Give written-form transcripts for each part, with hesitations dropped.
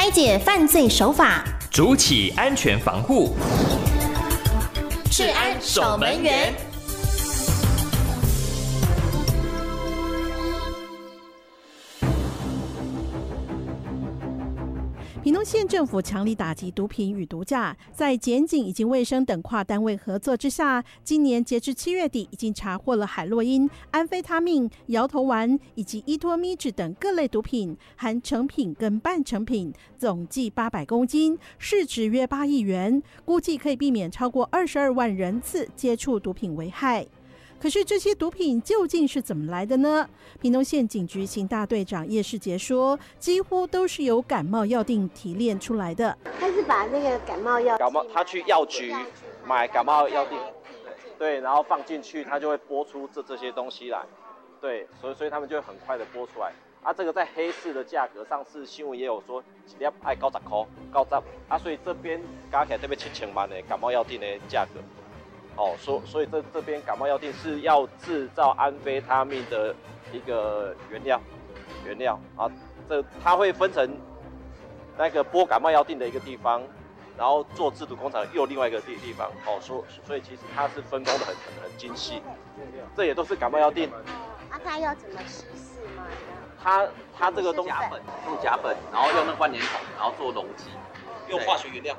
拆解犯罪手法， 筑起安全防护， 治安守门员。 屏东县政府强力打击毒品与毒驾，在检警以及卫生等跨单位合作之下，今年截至7月底，已经查获了海洛因、安非他命、摇头丸以及依托咪酯等各类毒品，含成品跟半成品，总计800公斤，市值约8亿元，估计可以避免超过22万人次接触毒品危害。可是这些毒品究竟是怎么来的呢？屏东县警局刑大队长叶世杰说，几乎都是由感冒药锭提炼出来的。 他是把那个感冒药， 他去药局买感冒药锭，对，然后放进去，他就会拨出这些东西来，对，所以他们就会很快的拨出来。啊，这个在黑市的价格，上次新闻也有说，一粒要90块，90啊，所以这边加起来这边7000万的感冒药锭的价格。哦，所以这边感冒药锭是要制造安非他命的一个原料啊，它会分成那个拨感冒药锭的一个地方，然后做制毒工厂又另外一个地方，哦，所以其实它是分工的很精细，这也都是感冒药锭。 啊，它要怎么稀释吗？ 它这个东西用甲苯，然后用那万年桶，然后做溶剂， 用化学原料，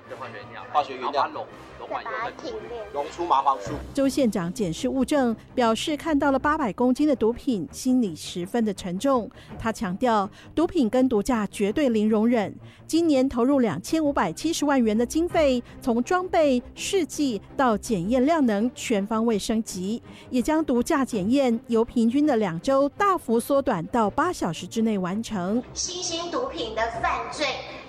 溶出麻黄素。 周县长检视物证，表示看到了800公斤的毒品，心里十分的沉重。他强调，毒品跟毒驾绝对零容忍。今年投入2570万元的经费，从装备、试剂到检验量能全方位升级，也将毒驾检验由平均的2周大幅缩短到8小时之内完成。 新兴毒品的犯罪